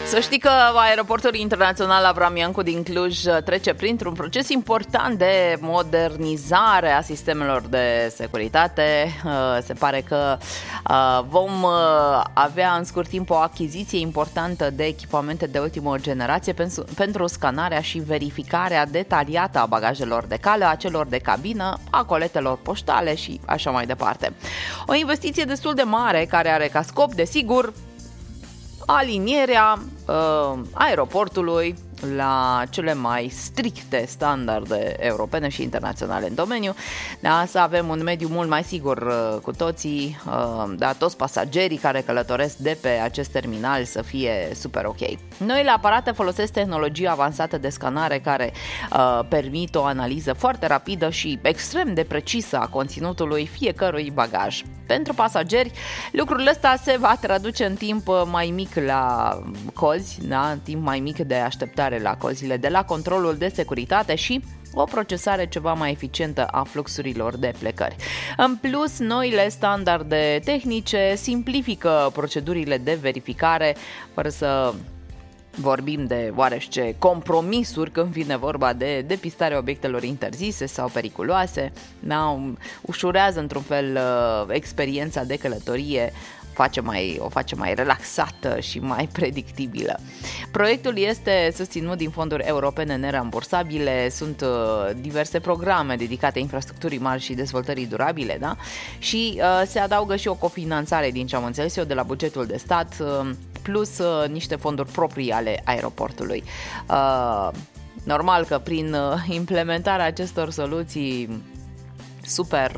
Să știi că aeroportul internațional Avram Iancu din Cluj trece printr-un proces important de modernizare a sistemelor de securitate. Se pare că vom avea în scurt timp o achiziție importantă de echipamente de ultimă generație pentru scanarea și verificarea detaliată a bagajelor de cale, a celor de cabină, a coletelor poștale și așa mai departe. O investiție destul de mare care are ca scop, desigur, alinierea aeroportului la cele mai stricte standarde europene și internaționale în domeniu, da, să avem un mediu mult mai sigur cu toții, da, toți pasagerii care călătoresc de pe acest terminal să fie super ok. Noile aparate folosesc tehnologie avansată de scanare care permit o analiză foarte rapidă și extrem de precisă a conținutului fiecărui bagaj. Pentru pasageri, lucrul ăsta se va traduce în timp mai mic la cozi, da, timp mai mic de așteptare la cozile de la controlul de securitate și o procesare ceva mai eficientă a fluxurilor de plecări. În plus, noile standarde tehnice simplifică procedurile de verificare, fără să vorbim de oarește compromisuri când vine vorba de depistarea obiectelor interzise sau periculoase, da, ușurează într-un fel experiența de călătorie, o face mai relaxată și mai predictibilă. Proiectul este susținut din fonduri europene nerambursabile, sunt diverse programe dedicate infrastructurii mari și dezvoltării durabile, da? Și se adaugă și o cofinanțare, din ce am înțeles eu, de la bugetul de stat, plus niște fonduri proprii ale aeroportului. Normal că prin implementarea acestor soluții super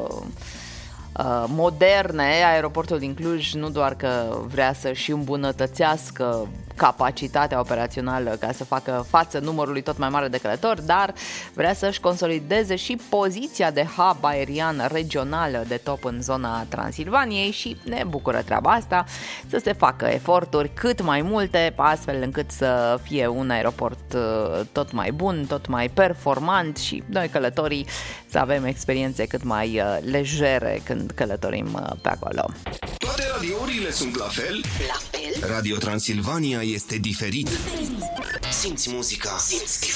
moderne, aeroportul din Cluj nu doar că vrea să-și îmbunătățească capacitatea operațională ca să facă față numărului tot mai mare de călători, dar vrea să-și consolideze și poziția de hub aerian regional de top în zona Transilvaniei și ne bucură treaba asta, să se facă eforturi cât mai multe, astfel încât să fie un aeroport tot mai bun, tot mai performant și noi călătorii să avem experiențe cât mai legere când călătorim pe acolo. Toate radiourile sunt la fel? La fel? Radio Transilvania este diferit. Simți muzica. Simți